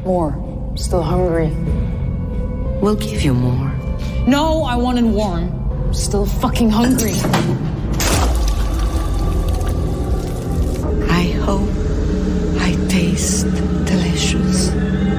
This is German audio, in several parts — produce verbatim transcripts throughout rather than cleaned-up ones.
More. I'm still hungry. We'll give you more. No, I wanted warm. I'm still fucking hungry. I hope I taste delicious.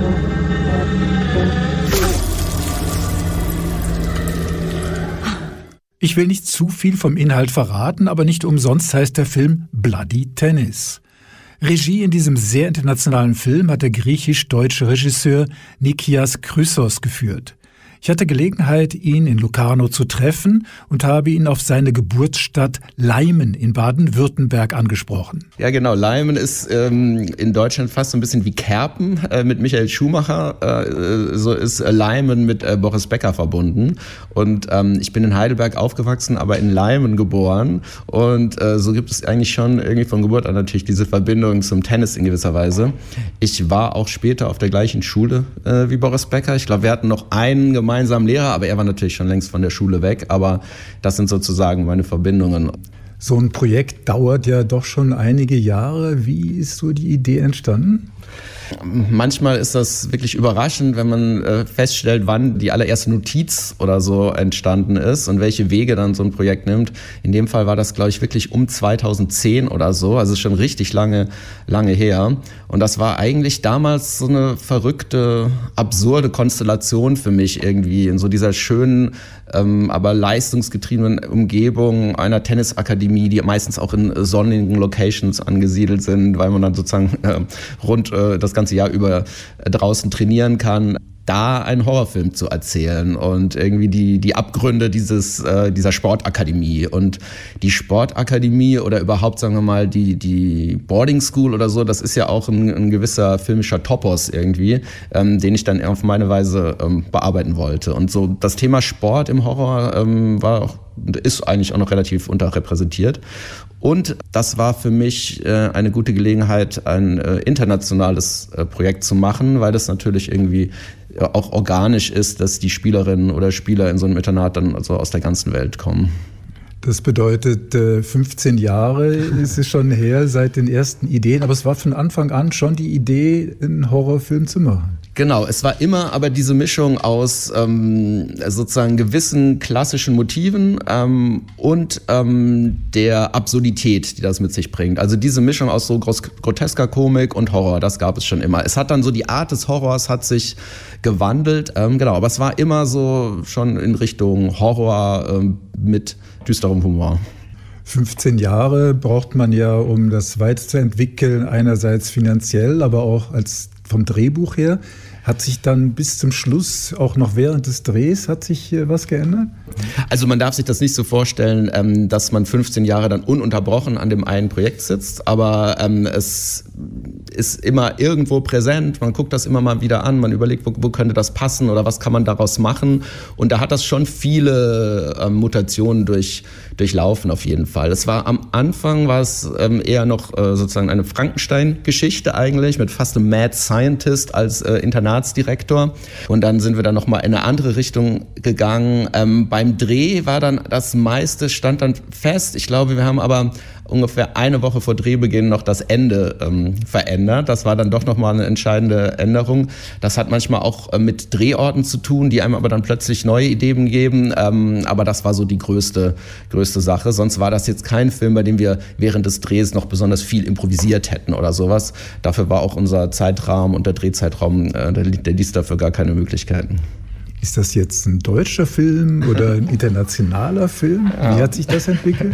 Ich will nicht zu viel vom Inhalt verraten, aber nicht umsonst heißt der Film Bloody Tennis. Regie in diesem sehr internationalen Film hat der griechisch-deutsche Regisseur Nikias Chrysos geführt. Ich hatte Gelegenheit, ihn in Locarno zu treffen und habe ihn auf seine Geburtsstadt Leimen in Baden-Württemberg angesprochen. Ja genau, Leimen ist ähm, in Deutschland fast so ein bisschen wie Kerpen äh, mit Michael Schumacher. Äh, so ist äh, Leimen mit äh, Boris Becker verbunden. Und ähm, ich bin in Heidelberg aufgewachsen, aber in Leimen geboren. Und äh, so gibt es eigentlich schon irgendwie von Geburt an natürlich diese Verbindung zum Tennis in gewisser Weise. Ich war auch später auf der gleichen Schule äh, wie Boris Becker. Ich glaube, wir hatten noch einen gemeinsamen Lehrer, aber er war natürlich schon längst von der Schule weg. Aber das sind sozusagen meine Verbindungen. So ein Projekt dauert ja doch schon einige Jahre. Wie ist so die Idee entstanden? Manchmal ist das wirklich überraschend, wenn man äh, feststellt, wann die allererste Notiz oder so entstanden ist und welche Wege dann so ein Projekt nimmt. In dem Fall war das, glaube ich, wirklich um zweitausendzehn oder so, also schon richtig lange, lange her. Und das war eigentlich damals so eine verrückte, absurde Konstellation für mich irgendwie in so dieser schönen, ähm, aber leistungsgetriebenen Umgebung einer Tennisakademie, die meistens auch in sonnigen Locations angesiedelt sind, weil man dann sozusagen äh, rund äh, das ganze Jahr über draußen trainieren kann, da einen Horrorfilm zu erzählen und irgendwie die, die Abgründe dieses, äh, dieser Sportakademie. Und die Sportakademie oder überhaupt, sagen wir mal, die, die Boarding School oder so, das ist ja auch ein, ein gewisser filmischer Topos irgendwie, ähm, den ich dann auf meine Weise ähm, bearbeiten wollte. Und so das Thema Sport im Horror ähm, war auch, ist eigentlich auch noch relativ unterrepräsentiert. Und das war für mich äh, eine gute Gelegenheit, ein äh, internationales äh, Projekt zu machen, weil das natürlich irgendwie äh, auch organisch ist, dass die Spielerinnen oder Spieler in so einem Internat dann also aus der ganzen Welt kommen. Das bedeutet, fünfzehn Jahre ist es schon her seit den ersten Ideen, aber es war von Anfang an schon die Idee, einen Horrorfilm zu machen. Genau, es war immer aber diese Mischung aus ähm, sozusagen gewissen klassischen Motiven ähm, und ähm, der Absurdität, die das mit sich bringt. Also diese Mischung aus so grotesker Komik und Horror, das gab es schon immer. Es hat dann so, die Art des Horrors hat sich gewandelt, ähm, genau, aber es war immer so schon in Richtung Horror ähm, mit düsterem Humor. fünfzehn Jahre braucht man ja, um das weiterzuentwickeln, einerseits finanziell, aber auch als vom Drehbuch her. Hat sich dann bis zum Schluss, auch noch während des Drehs, hat sich was geändert? Also man darf sich das nicht so vorstellen, dass man fünfzehn Jahre dann ununterbrochen an dem einen Projekt sitzt, aber ähm, es ist immer irgendwo präsent, man guckt das immer mal wieder an, man überlegt, wo, wo könnte das passen oder was kann man daraus machen, und da hat das schon viele ähm, Mutationen durch, durchlaufen auf jeden Fall. Es war am Anfang, war es ähm, eher noch äh, sozusagen eine Frankenstein-Geschichte eigentlich, mit fast einem Mad Scientist als äh, Internatsdirektor, und dann sind wir dann nochmal in eine andere Richtung gegangen. Ähm, beim Dreh war dann das meiste, stand dann fest. Ich glaube, wir haben aber ungefähr eine Woche vor Drehbeginn noch das Ende ähm, verändert. Das war dann doch nochmal eine entscheidende Änderung. Das hat manchmal auch äh, mit Drehorten zu tun, die einem aber dann plötzlich neue Ideen geben. Ähm, aber das war so die größte, größte Sache. Sonst war das jetzt kein Film, bei dem wir während des Drehs noch besonders viel improvisiert hätten oder sowas. Dafür war auch unser Zeitrahmen und der Drehzeitraum, äh, der, der ließ dafür gar keine Möglichkeiten. Ist das jetzt ein deutscher Film oder ein internationaler Film? Wie hat sich das entwickelt?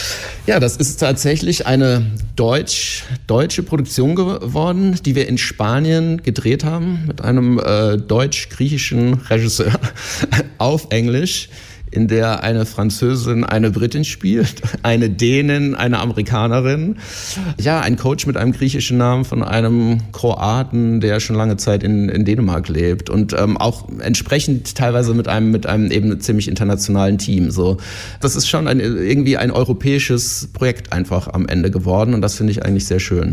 Ja, das ist tatsächlich eine deutsch, deutsche Produktion geworden, die wir in Spanien gedreht haben mit einem äh, deutsch-griechischen Regisseur auf Englisch, in der eine Französin eine Britin spielt, eine Dänin, eine Amerikanerin. Ja, ein Coach mit einem griechischen Namen von einem Kroaten, der schon lange Zeit in, in Dänemark lebt, und ähm, auch entsprechend teilweise mit einem mit einem eben ziemlich internationalen Team. So, das ist schon ein, irgendwie ein europäisches Projekt einfach am Ende geworden, und das finde ich eigentlich sehr schön.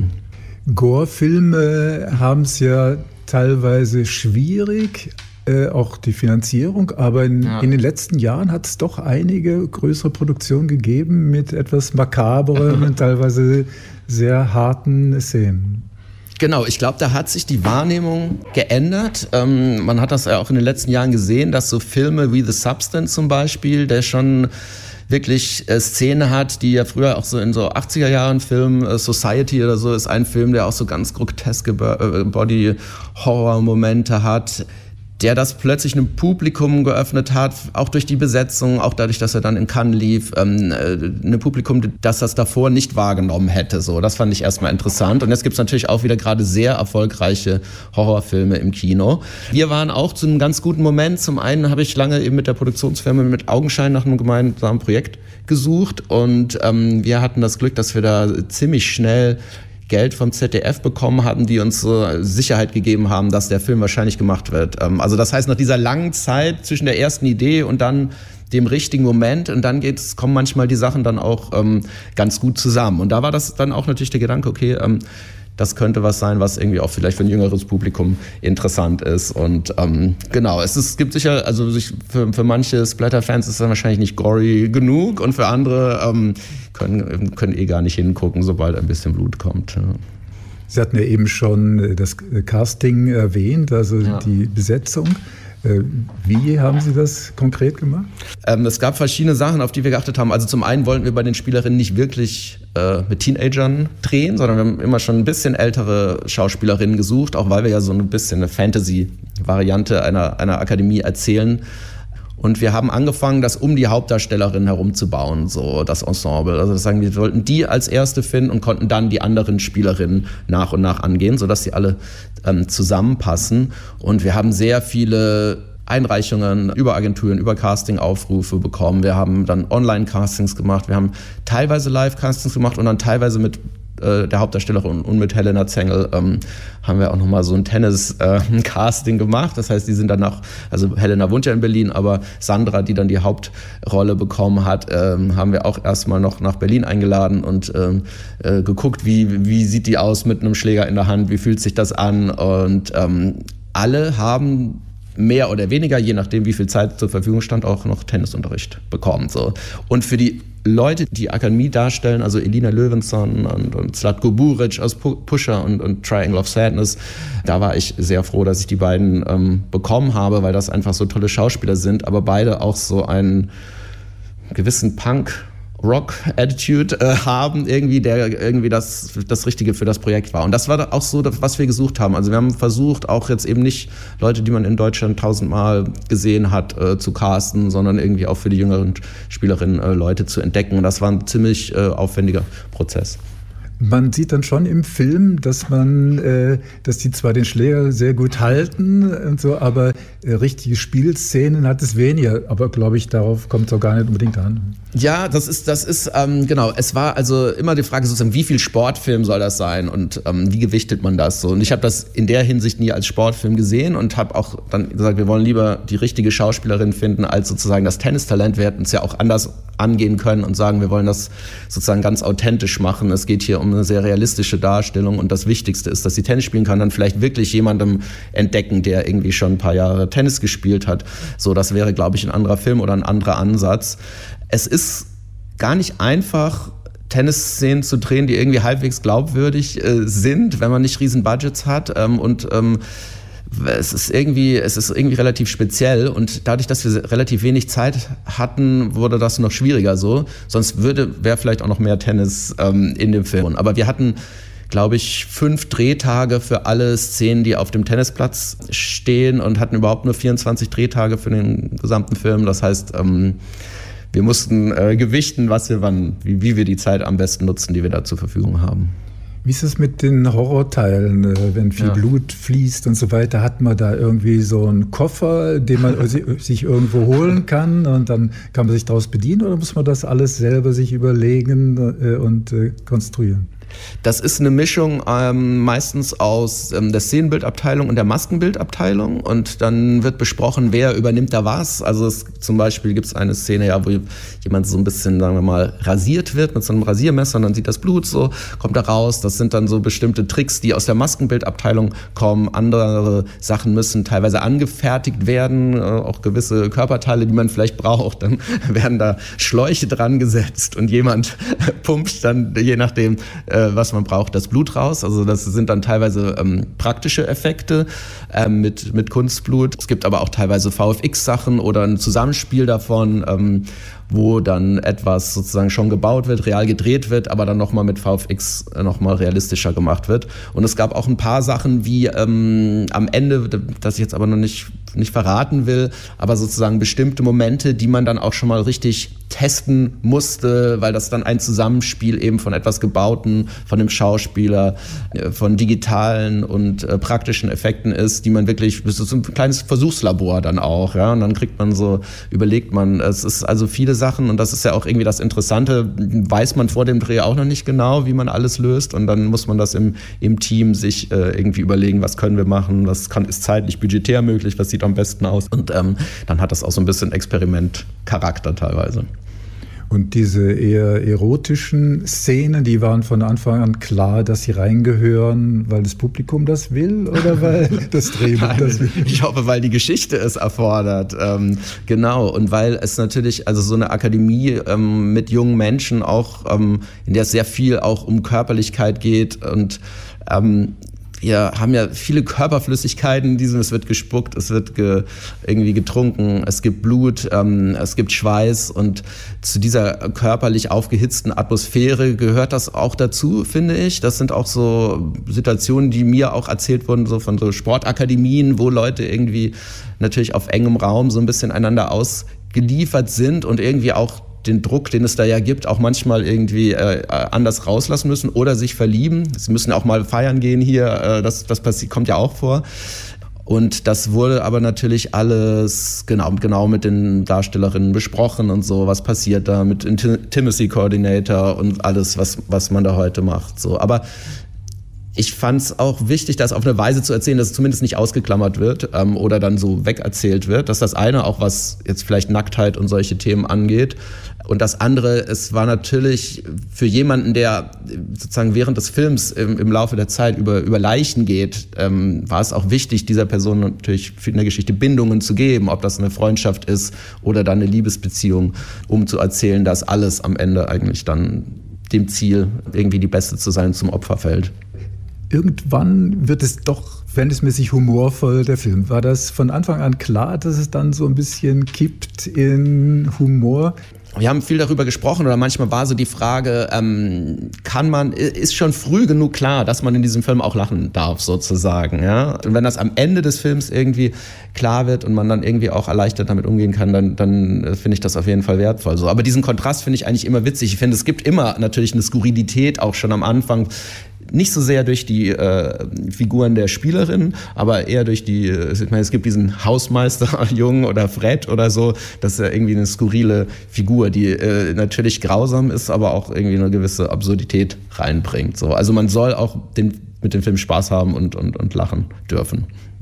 Gore-Filme haben es ja teilweise schwierig, Äh, auch die Finanzierung, aber in, ja. in den letzten Jahren hat es doch einige größere Produktionen gegeben mit etwas makaberen und teilweise sehr harten Szenen. Genau, ich glaube, da hat sich die Wahrnehmung geändert. Ähm, man hat das ja auch in den letzten Jahren gesehen, dass so Filme wie The Substance zum Beispiel, der schon wirklich äh, Szene hat, die ja früher auch so in so achtziger Jahren Filmen, äh, Society oder so, ist ein Film, der auch so ganz groteske äh, Body-Horror-Momente hat, der das plötzlich einem Publikum geöffnet hat, auch durch die Besetzung, auch dadurch, dass er dann in Cannes lief, ähm, ein Publikum, das das davor nicht wahrgenommen hätte. So, das fand ich erstmal interessant. Und jetzt gibt's natürlich auch wieder gerade sehr erfolgreiche Horrorfilme im Kino. Wir waren auch zu einem ganz guten Moment. Zum einen habe ich lange eben mit der Produktionsfirma mit Augenschein nach einem gemeinsamen Projekt gesucht und ähm, wir hatten das Glück, dass wir da ziemlich schnell Geld vom Z D F bekommen hatten, die uns so Sicherheit gegeben haben, dass der Film wahrscheinlich gemacht wird. Also das heißt, nach dieser langen Zeit zwischen der ersten Idee und dann dem richtigen Moment und dann geht's, kommen manchmal die Sachen dann auch ähm, ganz gut zusammen. Und da war das dann auch natürlich der Gedanke, okay, ähm, das könnte was sein, was irgendwie auch vielleicht für ein jüngeres Publikum interessant ist. Und ähm, genau, es ist, gibt sicher, also sich für, für manche Splatter-Fans ist es dann wahrscheinlich nicht gory genug und für andere ähm, können, können eh gar nicht hingucken, sobald ein bisschen Blut kommt. Ja. Sie hatten ja eben schon das Casting erwähnt, also ja. die Besetzung. Wie haben Sie das konkret gemacht? Ähm, es gab verschiedene Sachen, auf die wir geachtet haben. Also zum einen wollten wir bei den Spielerinnen nicht wirklich äh, mit Teenagern drehen, sondern wir haben immer schon ein bisschen ältere Schauspielerinnen gesucht, auch weil wir ja so ein bisschen eine Fantasy-Variante einer, einer Akademie erzählen. Und wir haben angefangen, das um die Hauptdarstellerin herumzubauen, so das Ensemble. Also das sagen wir, wir wollten die als erste finden und konnten dann die anderen Spielerinnen nach und nach angehen, sodass sie alle ähm, zusammenpassen. Und wir haben sehr viele Einreichungen über Agenturen, über Casting-Aufrufe bekommen. Wir haben dann Online-Castings gemacht. Wir haben teilweise Live-Castings gemacht und dann teilweise mit äh, der Hauptdarstellerin und mit Helena Zengel ähm, haben wir auch nochmal so ein Tennis-Casting äh, gemacht. Das heißt, die sind danach, also Helena wohnt ja in Berlin, aber Sandra, die dann die Hauptrolle bekommen hat, ähm, haben wir auch erstmal noch nach Berlin eingeladen und ähm, äh, geguckt, wie, wie sieht die aus mit einem Schläger in der Hand, wie fühlt sich das an? Und ähm, alle haben mehr oder weniger, je nachdem wie viel Zeit zur Verfügung stand, auch noch Tennisunterricht bekommen. So. Und für die Leute, die Akademie darstellen, also Elina Löwenson und, und Zlatko Buric aus Pusher und, und Triangle of Sadness, da war ich sehr froh, dass ich die beiden ähm, bekommen habe, weil das einfach so tolle Schauspieler sind, aber beide auch so einen gewissen Punk Rock-Attitude äh, haben, irgendwie, der irgendwie das, das Richtige für das Projekt war. Und das war auch so, was wir gesucht haben. Also wir haben versucht, auch jetzt eben nicht Leute, die man in Deutschland tausendmal gesehen hat, äh, zu casten, sondern irgendwie auch für die jüngeren Spielerinnen äh, Leute zu entdecken. Und das war ein ziemlich äh, aufwendiger Prozess. Man sieht dann schon im Film, dass man, äh, dass die zwar den Schläger sehr gut halten und so, aber äh, richtige Spielszenen hat es weniger. Aber glaube ich, darauf kommt es auch gar nicht unbedingt an. Ja, das ist, das ist ähm, genau. Es war also immer die Frage sozusagen, wie viel Sportfilm soll das sein und ähm, wie gewichtet man das so? Und ich habe das in der Hinsicht nie als Sportfilm gesehen und habe auch dann gesagt, wir wollen lieber die richtige Schauspielerin finden als sozusagen das Tennistalent. Wir hätten es ja auch anders angehen können und sagen, wir wollen das sozusagen ganz authentisch machen. Es geht hier um eine sehr realistische Darstellung und das Wichtigste ist, dass sie Tennis spielen kann, dann vielleicht wirklich jemandem entdecken, der irgendwie schon ein paar Jahre Tennis gespielt hat. So, das wäre, glaube ich, ein anderer Film oder ein anderer Ansatz. Es ist gar nicht einfach, Tennisszenen zu drehen, die irgendwie halbwegs glaubwürdig äh, sind, wenn man nicht riesen Budgets hat ähm, und ähm, Es ist irgendwie, es ist irgendwie relativ speziell und dadurch, dass wir relativ wenig Zeit hatten, wurde das noch schwieriger so. Sonst würde, wäre vielleicht auch noch mehr Tennis ähm, in dem Film. Aber wir hatten, glaube ich, fünf Drehtage für alle Szenen, die auf dem Tennisplatz stehen und hatten überhaupt nur vierundzwanzig Drehtage für den gesamten Film. Das heißt, ähm, wir mussten äh, gewichten, was wir wann, wie, wie wir die Zeit am besten nutzen, die wir da zur Verfügung haben. Wie ist es mit den Horrorteilen, wenn viel ja. Blut fließt und so weiter? Hat man da irgendwie so einen Koffer, den man sich irgendwo holen kann und dann kann man sich daraus bedienen oder muss man das alles selber sich überlegen und konstruieren? Das ist eine Mischung ähm, meistens aus ähm, der Szenenbildabteilung und der Maskenbildabteilung und dann wird besprochen, wer übernimmt da was. Also es, zum Beispiel gibt es eine Szene, ja, wo jemand so ein bisschen, sagen wir mal, rasiert wird mit so einem Rasiermesser und dann sieht das Blut so, kommt da raus. Das sind dann so bestimmte Tricks, die aus der Maskenbildabteilung kommen. Andere Sachen müssen teilweise angefertigt werden, äh, auch gewisse Körperteile, die man vielleicht braucht. Dann werden da Schläuche dran gesetzt und jemand pumpt dann, je nachdem, äh, äh, was man braucht, das Blut raus. Also das sind dann teilweise ähm, praktische Effekte ähm, mit, mit Kunstblut. Es gibt aber auch teilweise V F X-Sachen oder ein Zusammenspiel davon, ähm, wo dann etwas sozusagen schon gebaut wird, real gedreht wird, aber dann nochmal mit V F X nochmal realistischer gemacht wird. Und es gab auch ein paar Sachen wie ähm, am Ende, das ich jetzt aber noch nicht, nicht verraten will, aber sozusagen bestimmte Momente, die man dann auch schon mal richtig testen musste, weil das dann ein Zusammenspiel eben von etwas Gebauten, von dem Schauspieler, von digitalen und äh, praktischen Effekten ist, die man wirklich, das ist ein kleines Versuchslabor dann auch, ja, und dann kriegt man so, überlegt man, es ist also viele Sachen und das ist ja auch irgendwie das Interessante, weiß man vor dem Dreh auch noch nicht genau, wie man alles löst und dann muss man das im, im Team sich äh, irgendwie überlegen, was können wir machen, was kann, ist zeitlich, budgetär möglich, was sieht am besten aus und ähm, dann hat das auch so ein bisschen Experimentcharakter teilweise. Und diese eher erotischen Szenen, die waren von Anfang an klar, dass sie reingehören, weil das Publikum das will oder weil das Drehbuch das will? Ich hoffe, weil die Geschichte es erfordert. Ähm, genau, und weil es natürlich, also so eine Akademie ähm, mit jungen Menschen auch, ähm, in der es sehr viel auch um Körperlichkeit geht und ähm, wir haben ja viele Körperflüssigkeiten in diesem, es wird gespuckt, es wird ge, irgendwie getrunken, es gibt Blut, ähm, es gibt Schweiß und zu dieser körperlich aufgehitzten Atmosphäre gehört das auch dazu, finde ich. Das sind auch so Situationen, die mir auch erzählt wurden, so von so Sportakademien, wo Leute irgendwie natürlich auf engem Raum so ein bisschen einander ausgeliefert sind und irgendwie auch den Druck, den es da ja gibt, auch manchmal irgendwie äh, anders rauslassen müssen oder sich verlieben. Sie müssen auch mal feiern gehen hier, äh, das, das passiert, kommt ja auch vor. Und das wurde aber natürlich alles genau, genau mit den Darstellerinnen besprochen und so, was passiert da mit Intimacy Coordinator und alles, was, was man da heute macht. So. Aber ich fand es auch wichtig, das auf eine Weise zu erzählen, dass es zumindest nicht ausgeklammert wird ähm, oder dann so wegerzählt wird. Dass das eine auch, was jetzt vielleicht Nacktheit und solche Themen angeht. Und das andere, es war natürlich für jemanden, der sozusagen während des Films im, im Laufe der Zeit über, über Leichen geht, ähm, war es auch wichtig, dieser Person natürlich für eine Geschichte Bindungen zu geben, ob das eine Freundschaft ist oder dann eine Liebesbeziehung, um zu erzählen, dass alles am Ende eigentlich dann dem Ziel, irgendwie die Beste zu sein, zum Opfer fällt. Irgendwann wird es doch verhältnismäßig humorvoll, der Film. War das von Anfang an klar, dass es dann so ein bisschen kippt in Humor? Wir haben viel darüber gesprochen oder manchmal war so die Frage, ähm, kann man, ist schon früh genug klar, dass man in diesem Film auch lachen darf sozusagen, ja? Und wenn das am Ende des Films irgendwie klar wird und man dann irgendwie auch erleichtert damit umgehen kann, dann, dann finde ich das auf jeden Fall wertvoll. So. Aber diesen Kontrast finde ich eigentlich immer witzig. Ich finde, es gibt immer natürlich eine Skurrilität, auch schon am Anfang. Nicht so sehr durch die äh, Figuren der Spielerin, aber eher durch die, ich meine, es gibt diesen Hausmeister, Jungen oder Fred oder so, das ist ja irgendwie eine skurrile Figur, die äh, natürlich grausam ist, aber auch irgendwie eine gewisse Absurdität reinbringt. So. Also man soll auch den, mit dem Film Spaß haben und, und, und lachen dürfen.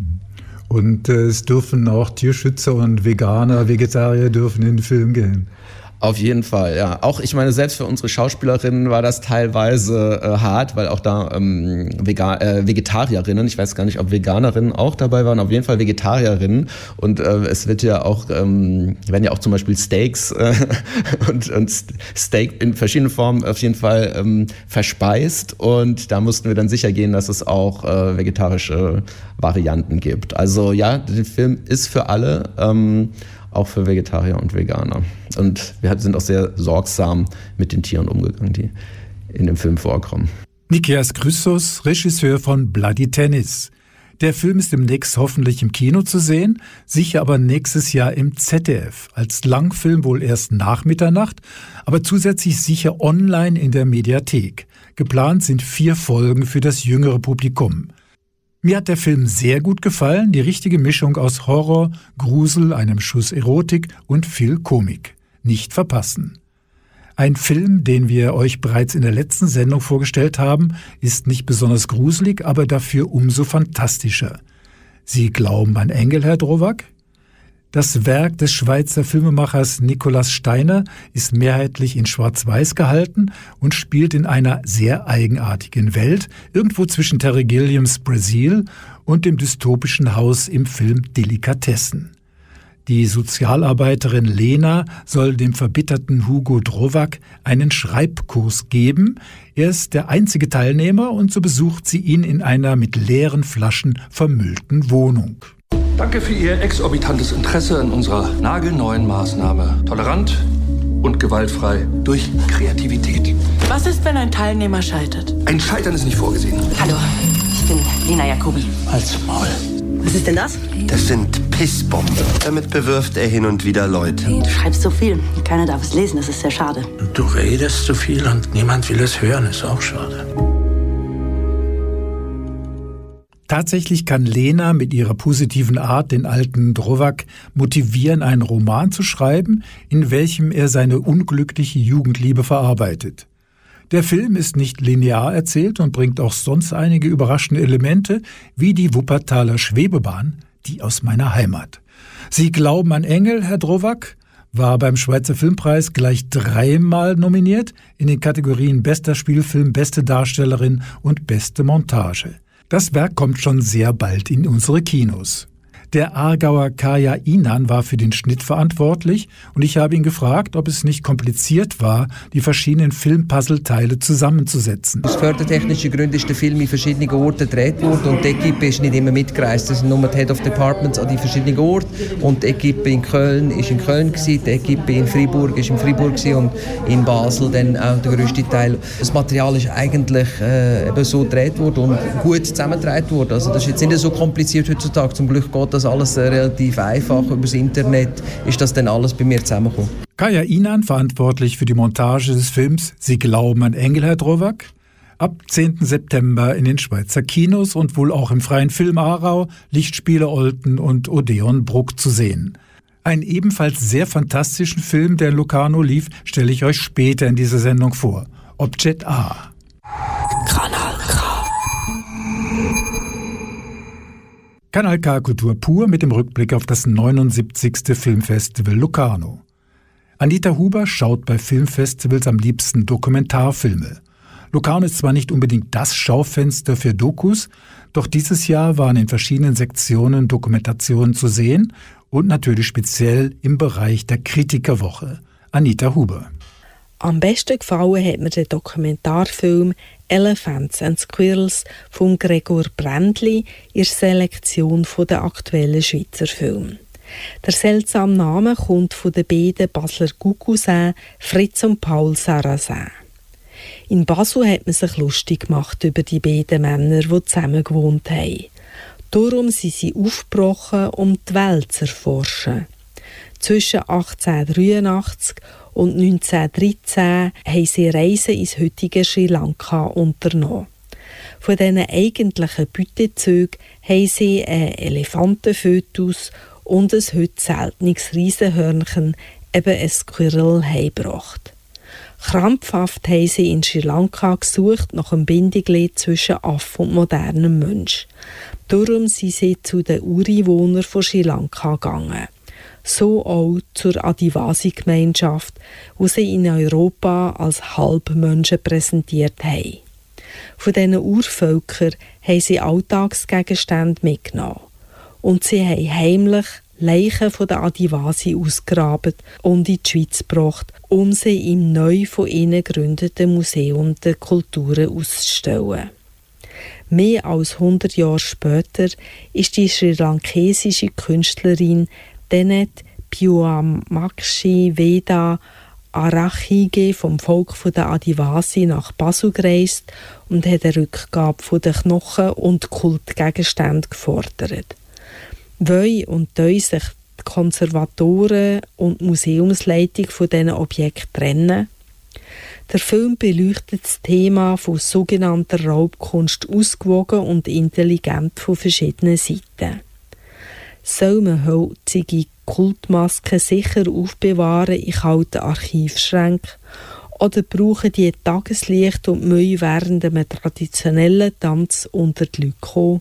Und äh, es dürfen auch Tierschützer und Veganer, Vegetarier dürfen in den Film gehen. Auf jeden Fall, ja. Auch, ich meine, selbst für unsere Schauspielerinnen war das teilweise äh, hart, weil auch da ähm, Vegan, äh, Vegetarierinnen, ich weiß gar nicht, ob Veganerinnen auch dabei waren, auf jeden Fall Vegetarierinnen. Und äh, es wird ja auch, ähm, werden ja auch zum Beispiel Steaks äh, und, und Steak in verschiedenen Formen auf jeden Fall ähm, verspeist. Und da mussten wir dann sicher gehen, dass es auch äh, vegetarische Varianten gibt. Also ja, der Film ist für alle, ähm, auch für Vegetarier und Veganer. Und wir sind auch sehr sorgsam mit den Tieren umgegangen, die in dem Film vorkommen. Nikias Chrysos, Regisseur von Bloody Tennis. Der Film ist demnächst hoffentlich im Kino zu sehen, sicher aber nächstes Jahr im Z D F. Als Langfilm wohl erst nach Mitternacht, aber zusätzlich sicher online in der Mediathek. Geplant sind vier Folgen für das jüngere Publikum. Mir hat der Film sehr gut gefallen, die richtige Mischung aus Horror, Grusel, einem Schuss Erotik und viel Komik. Nicht verpassen. Ein Film, den wir euch bereits in der letzten Sendung vorgestellt haben, ist nicht besonders gruselig, aber dafür umso fantastischer. Sie glauben an Engel, Herr Drowak? Das Werk des Schweizer Filmemachers Nicolas Steiner ist mehrheitlich in Schwarz-Weiß gehalten und spielt in einer sehr eigenartigen Welt, irgendwo zwischen Terry Gilliams Brasil und dem dystopischen Haus im Film Delikatessen. Die Sozialarbeiterin Lena soll dem verbitterten Hugo Drowak einen Schreibkurs geben. Er ist der einzige Teilnehmer und so besucht sie ihn in einer mit leeren Flaschen vermüllten Wohnung. Danke für Ihr exorbitantes Interesse an unserer nagelneuen Maßnahme. Tolerant und gewaltfrei durch Kreativität. Was ist, wenn ein Teilnehmer scheitert? Ein Scheitern ist nicht vorgesehen. Hallo, ich bin Lena Jacobi. Halt's Maul. Was ist denn das? Das sind Pissbomben. Damit bewirft er hin und wieder Leute. Du schreibst so viel. Keiner darf es lesen, das ist sehr schade. Du redest so viel und niemand will es hören, ist auch schade. Tatsächlich kann Lena mit ihrer positiven Art den alten Drowak motivieren, einen Roman zu schreiben, in welchem er seine unglückliche Jugendliebe verarbeitet. Der Film ist nicht linear erzählt und bringt auch sonst einige überraschende Elemente, wie die Wuppertaler Schwebebahn, die aus meiner Heimat. Sie glauben an Engel, Herr Drowak, war beim Schweizer Filmpreis gleich dreimal nominiert in den Kategorien Bester Spielfilm, Beste Darstellerin und Beste Montage. Das Werk kommt schon sehr bald in unsere Kinos. Der Aargauer Kaya Inan war für den Schnitt verantwortlich und ich habe ihn gefragt, ob es nicht kompliziert war, die verschiedenen Filmpuzzleteile zusammenzusetzen. Aus fördertechnischen Gründen ist der Film in verschiedenen Orten gedreht worden und die Equipe ist nicht immer mitgereist. Das sind nur die Head of Departments an die verschiedenen Orten und die Equipe in Köln ist in Köln gewesen, die Equipe in Freiburg ist in Freiburg gewesen und in Basel dann auch der grösste Teil. Das Material ist eigentlich äh, eben so gedreht worden und gut zusammengedreht worden. Also das ist jetzt nicht so kompliziert heutzutage. Zum Glück geht das alles relativ einfach. Über das Internet ist das dann alles bei mir zusammengekommen. Kaya Inan, verantwortlich für die Montage des Films Sie glauben an Engel, Herr Drowak, ab zehnten September in den Schweizer Kinos und wohl auch im Freien Film Aarau, Lichtspiele Olten und Odeon Bruck zu sehen. Einen ebenfalls sehr fantastischen Film, der in Locarno lief, stelle ich euch später in dieser Sendung vor. Object A. Kanal K. Kanal K Kultur pur mit dem Rückblick auf das neunundsiebzigste Filmfestival Locarno. Anita Huber schaut bei Filmfestivals am liebsten Dokumentarfilme. Locarno ist zwar nicht unbedingt das Schaufenster für Dokus, doch dieses Jahr waren in verschiedenen Sektionen Dokumentationen zu sehen und natürlich speziell im Bereich der Kritikerwoche. Anita Huber. Am besten gefallen hat mir der Dokumentarfilm «Elephants and Squirrels» von Gregor Brändli in der Selektion der aktuellen Schweizer Filme. Der seltsame Name kommt von den beiden Basler Gugusin, Fritz und Paul Sarrazin. In Basel hat man sich lustig gemacht über die beiden Männer, die zusammen gewohnt haben. Darum sind sie aufgebrochen, um die Welt zu erforschen. Zwischen achtzehnhundertdreiundachtzig und neunzehnhundertdreizehn haben sie Reisen ins heutige Sri Lanka unternommen. Von diesen eigentlichen Beutezügen haben sie einen Elefantenfötus und ein heute seltenes Riesenhörnchen, eben ein Squirrel, heimgebracht. Krampfhaft haben sie in Sri Lanka gesucht nach einem Bindeglied zwischen Affe und modernem Mensch. Darum sind sie zu den Ureinwohnern von Sri Lanka gegangen. So auch zur Adivasi-Gemeinschaft, die sie in Europa als Halbmenschen präsentiert haben. Von diesen Urvölkern haben sie Alltagsgegenstände mitgenommen. Und sie haben heimlich Leichen von den Adivasi ausgegraben und in die Schweiz gebracht, um sie im neu von ihnen gegründeten Museum der Kulturen auszustellen. Mehr als hundert Jahre später ist die sri-lankesische Künstlerin Denet Pyoamakshi Veda Arachige vom Volk der Adivasi nach Basel gereist und hat eine Rückgabe der Knochen und Kultgegenstände gefordert. Wollen und wollen sich die Konservatoren und die Museumsleitung von diesen Objekten trennen? Der Film beleuchtet das Thema von sogenannter Raubkunst ausgewogen und intelligent von verschiedenen Seiten. Soll man hölzige Kultmasken sicher aufbewahren in kalten Archivschränken oder brauchen die Tageslicht und Mühe während einem traditionellen Tanz unter die Leute kommen?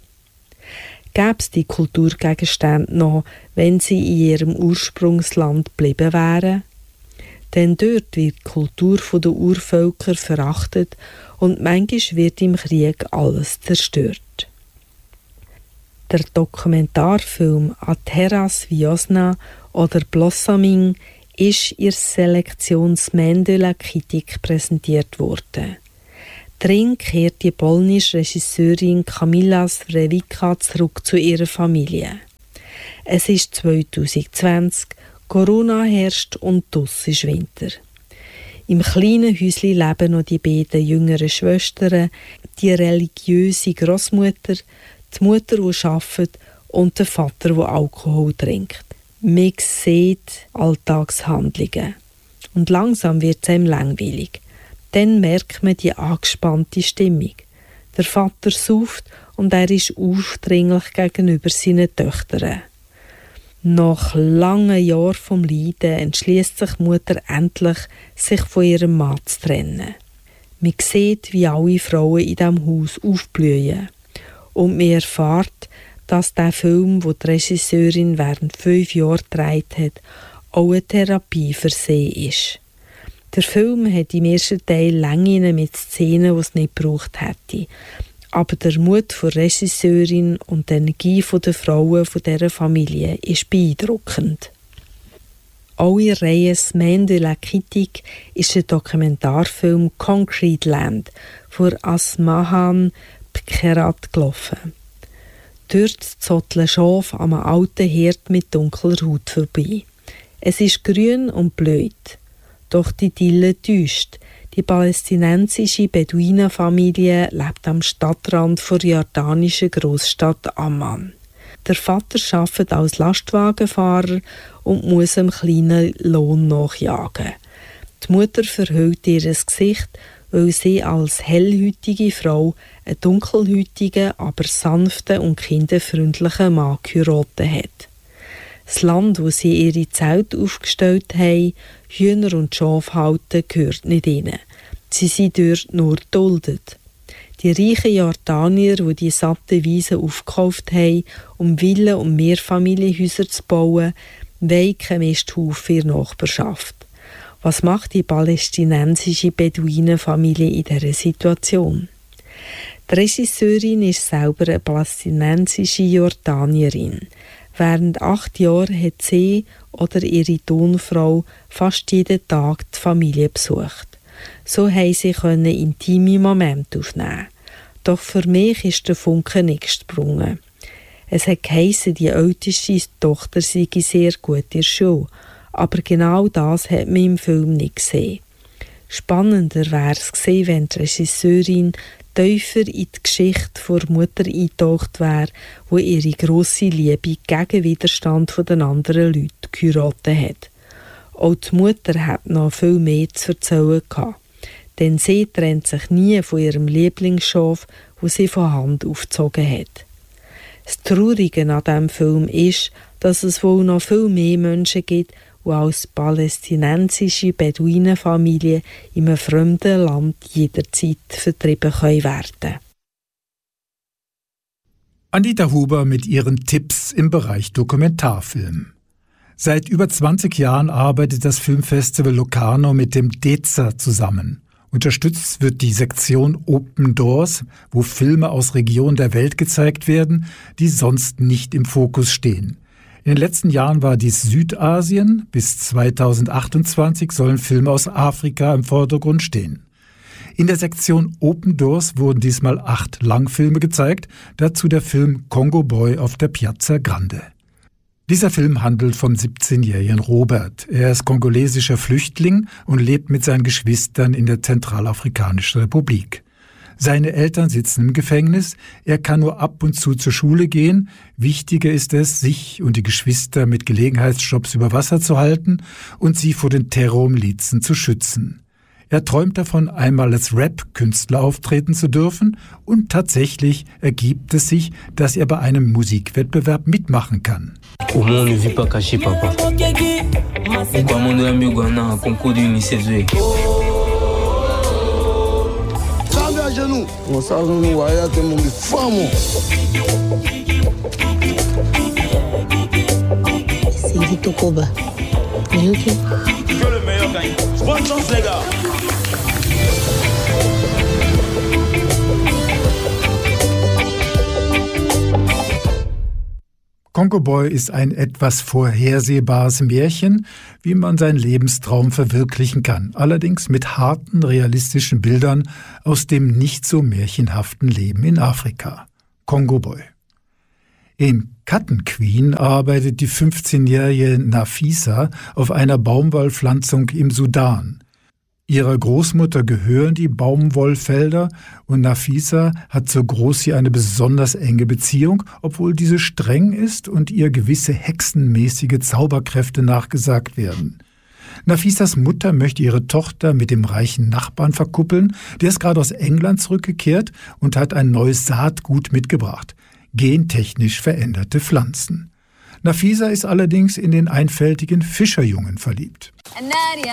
Gäbe es die Kulturgegenstände noch, wenn sie in ihrem Ursprungsland geblieben wären? Denn dort wird die Kultur der Urvölker verachtet und manchmal wird im Krieg alles zerstört. Der Dokumentarfilm «A Terras Viosna» oder Blossoming ist in der Selektion Semaine de la Critique präsentiert worden. Darin kehrt die polnische Regisseurin Kamila Srewicka zurück zu ihrer Familie. Es ist zwanzig zwanzig, Corona herrscht und draussen ist Winter. Im kleinen Häuschen leben noch die beiden jüngeren Schwestern, die religiöse Großmutter, die Mutter, die arbeitet, und der Vater, der Alkohol trinkt. Man sieht Alltagshandlungen. Und langsam wird es einem langweilig. Dann merkt man die angespannte Stimmung. Der Vater sauft und er ist aufdringlich gegenüber seinen Töchtern. Nach langen Jahren vom Leiden entschließt sich die Mutter endlich, sich von ihrem Mann zu trennen. Man sieht, wie alle Frauen in diesem Haus aufblühen. Und man erfährt, dass der Film, den die Regisseurin während fünf Jahren gedreht hat, auch eine Therapie für sie ist. Der Film hat im ersten Teil Längen mit Szenen, die es nicht gebraucht hätte. Aber der Mut der Regisseurin und die Energie der Frauen dieser Familie ist beeindruckend. Auch in der Reihe Semaine de la Critique ist der Dokumentarfilm Concrete Land von Asmahan Bkerat gelaufen. Dort zotteln Schafe an einem alten Herd mit dunkler Haut vorbei. Es ist grün und blöd. Doch die Idylle täuscht. Die palästinensische Beduinenfamilie lebt am Stadtrand der jordanischen Großstadt Amman. Der Vater arbeitet als Lastwagenfahrer und muss einem kleinen Lohn nachjagen. Die Mutter verhüllt ihr Gesicht, weil sie als hellhäutige Frau einen dunkelhäutigen, aber sanften und kinderfreundlichen Mann geheiratet hat. Das Land, wo sie ihre Zelte aufgestellt haben, Hühner und Schafe halten, gehört nicht ihnen. Sie sind dort nur geduldet. Die reichen Jordanier, die die satten Wiesen aufgekauft haben, um Villen und Mehrfamilienhäuser zu bauen, wollen keinen Misthaufen in der Nachbarschaft. Was macht die palästinensische Beduinenfamilie in dieser Situation? Die Regisseurin ist selber eine palästinensische Jordanierin. Während acht Jahren hat sie oder ihre Tonfrau fast jeden Tag die Familie besucht. So haben sie können intime Momente aufnehmen. Doch für mich ist der Funke nicht gesprungen. Es hat geheissen, die älteste Tochter sei sehr gut in der Schule. Aber genau das hat man im Film nicht gesehen. Spannender wäre es gewesen, wenn die Regisseurin tiefer in die Geschichte der Mutter eingetaucht wäre, die ihre grosse Liebe gegen Widerstand der anderen Leute geheiratet hat. Auch die Mutter hat noch viel mehr zu erzählen gehabt, denn sie trennt sich nie von ihrem Lieblingsschaf, das sie von Hand aufgezogen hat. Das Traurige an diesem Film ist, dass es wohl noch viel mehr Menschen gibt, die als palästinensische Beduinenfamilie in einem fremden Land jederzeit vertrieben werden können. Anita Huber mit ihren Tipps im Bereich Dokumentarfilm. Seit über zwanzig Jahren arbeitet das Filmfestival Locarno mit dem D E Z A zusammen. Unterstützt wird die Sektion Open Doors, wo Filme aus Regionen der Welt gezeigt werden, die sonst nicht im Fokus stehen. In den letzten Jahren war dies Südasien. Bis zweitausendachtundzwanzig sollen Filme aus Afrika im Vordergrund stehen. In der Sektion Open Doors wurden diesmal acht Langfilme gezeigt, dazu der Film Congo Boy auf der Piazza Grande. Dieser Film handelt vom siebzehnjährigen Robert. Er ist kongolesischer Flüchtling und lebt mit seinen Geschwistern in der Zentralafrikanischen Republik. Seine Eltern sitzen im Gefängnis, er kann nur ab und zu zur Schule gehen. Wichtiger ist es, sich und die Geschwister mit Gelegenheitsjobs über Wasser zu halten und sie vor den Terrormilizen zu schützen. Er träumt davon, einmal als Rap-Künstler auftreten zu dürfen, und tatsächlich ergibt es sich, dass er bei einem Musikwettbewerb mitmachen kann. C'est Vito Koba. You okay? Que le meilleur gagne. Bonne chance les gars. Congo Boy ist ein etwas vorhersehbares Märchen, wie man seinen Lebenstraum verwirklichen kann, allerdings mit harten, realistischen Bildern aus dem nicht so märchenhaften Leben in Afrika. Congo Boy. In Cotton Queen arbeitet die fünfzehnjährige Nafisa auf einer Baumwollpflanzung im Sudan. Ihrer Großmutter gehören die Baumwollfelder und Nafisa hat zur Großi eine besonders enge Beziehung, obwohl diese streng ist und ihr gewisse hexenmäßige Zauberkräfte nachgesagt werden. Nafisas Mutter möchte ihre Tochter mit dem reichen Nachbarn verkuppeln, der ist gerade aus England zurückgekehrt und hat ein neues Saatgut mitgebracht, gentechnisch veränderte Pflanzen. Nafisa ist allerdings in den einfältigen Fischerjungen verliebt. Nadia,